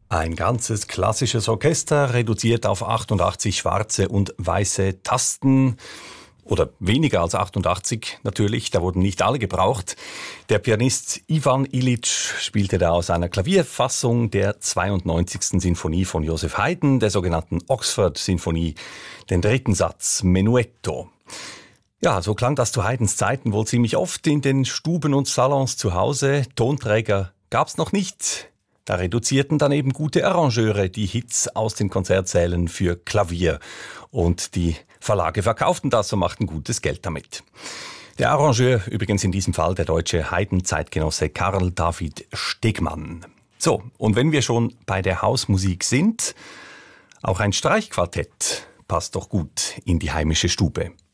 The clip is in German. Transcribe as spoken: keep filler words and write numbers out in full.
Ein ganzes klassisches Orchester, reduziert auf achtundachtzig schwarze und weiße Tasten. Oder weniger als achtundachtzig natürlich, da wurden nicht alle gebraucht. Der Pianist Ivan Ilitsch spielte da aus einer Klavierfassung der zweiundneunzigsten Sinfonie von Joseph Haydn, der sogenannten Oxford-Sinfonie, den dritten Satz, Menuetto. Ja, so klang das zu Haydns Zeiten wohl ziemlich oft in den Stuben und Salons zu Hause. Tonträger gab's noch nicht. Da reduzierten dann eben gute Arrangeure die Hits aus den Konzertsälen für Klavier. Und die Verlage verkauften das und machten gutes Geld damit. Der Arrangeur, übrigens in diesem Fall der deutsche Haydn-Zeitgenosse Karl David Stegmann. So, und wenn wir schon bei der Hausmusik sind, auch ein Streichquartett passt doch gut in die heimische Stube.